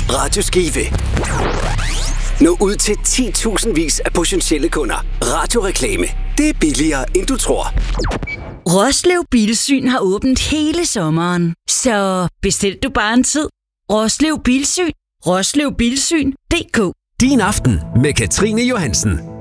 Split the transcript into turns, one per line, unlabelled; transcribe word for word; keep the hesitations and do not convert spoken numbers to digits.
Radio Skive. Nå ud til ti tusind vis af potentielle kunder. Radioreklame. Det er billigere, end du tror.
Roslev Bilsyn har åbent hele sommeren. Så bestil du bare en tid. Roslev Bilsyn. Roslev Bilsyn punktum d k.
Din aften med Katrine Johansen.